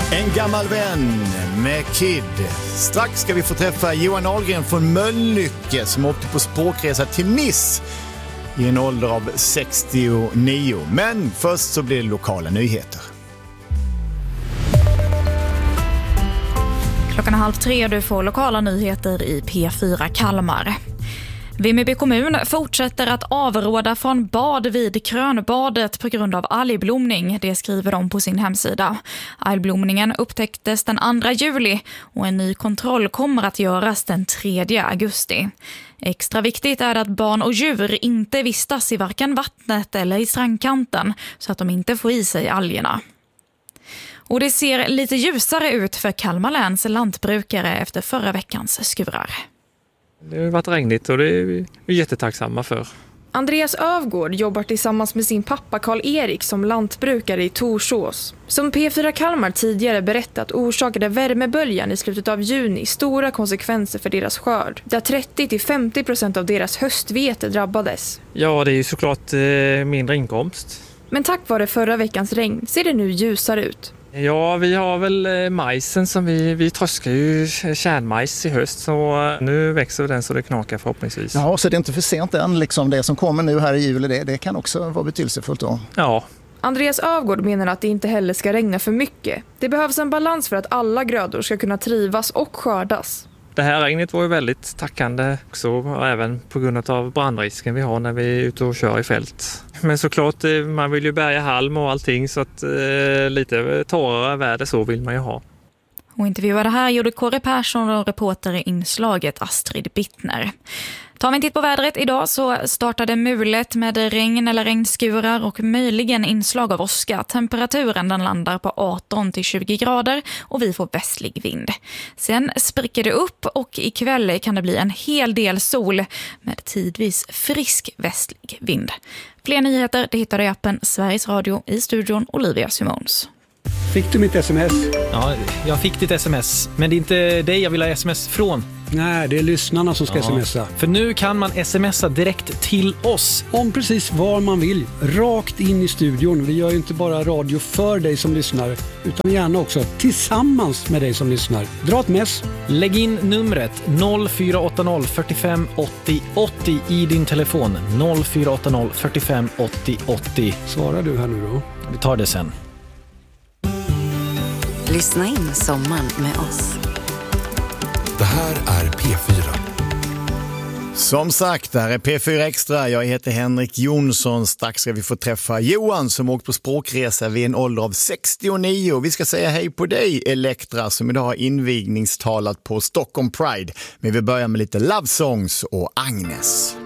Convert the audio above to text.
En gammal vän med Kid. Strax ska vi få träffa Johan Ahlgren från Mölnlycke som åkte på språkresa till Nice i en ålder av 69. Men först så blir det lokala nyheter. 2:30 du får lokala nyheter i P4 Kalmar. Vimmerby kommun fortsätter att avråda från bad vid Krönbadet på grund av algblomning. Det skriver de på sin hemsida. Algblomningen upptäcktes den 2 juli och en ny kontroll kommer att göras den 3 augusti. Extra viktigt är att barn och djur inte vistas i varken vattnet eller i strandkanten så att de inte får i sig algerna. Och det ser lite ljusare ut för Kalmar läns lantbrukare efter förra veckans skurar. Det har varit regnigt och det är vi jättetacksamma för. Andreas Övgård jobbar tillsammans med sin pappa Karl-Erik som lantbrukare i Torsås. Som P4 Kalmar tidigare berättat orsakade värmeböljan i slutet av juni stora konsekvenser för deras skörd. Där 30-50% av deras höstvete drabbades. Ja, det är ju såklart mindre inkomst. Men tack vare förra veckans regn ser det nu ljusare ut. Ja, vi har väl majsen som vi tröskar ju kärnmajs i höst så nu växer den så det knakar förhoppningsvis. Ja, så det är inte för sent än liksom det som kommer nu här i juli, det kan också vara betydelsefullt då. Ja. Andreas Övgård menar att det inte heller ska regna för mycket. Det behövs en balans för att alla grödor ska kunna trivas och skördas. Det här regnet var ju väldigt tackande också, även på grund av brandrisken vi har när vi är ute och kör i fält. Men såklart, man vill ju bärga halm och allting så att lite torrare väder så vill man ju ha. Och intervjuade här gjorde Kåre Persson och reporter i inslaget Astrid Bittner. Tar vi en titt på vädret idag så startade mulet med regn eller regnskurar och möjligen inslag av åska. Temperaturen den landar på 18-20 grader och vi får västlig vind. Sen spricker det upp och ikväll kan det bli en hel del sol med tidvis frisk västlig vind. Fler nyheter det hittar du i appen Sveriges Radio i studion Olivia Simons. Fick du mitt sms? Ja, jag fick ditt sms. Men det är inte dig jag vill ha sms från. Nej, det är lyssnarna som ska smsa. För nu kan man smsa direkt till oss. Om precis var man vill. Rakt in i studion. Vi gör ju inte bara radio för dig som lyssnar. Utan gärna också tillsammans med dig som lyssnar. Dra ett mess. Lägg in numret 0480 45 80 80 i din telefon. 0480 45 80 80. Svarar du här nu då? Vi tar det sen. Lyssna in sommaren med oss. Det här är P4. Som sagt, det här är P4 Extra. Jag heter Henrik Jonsson. Strax ska vi få träffa Johan som åkt på språkresa vid en ålder av 69. Vi ska säga hej på dig, Elektra, som idag har invigningstalat på Stockholm Pride. Men vi börjar med lite Love Songs och Agnes.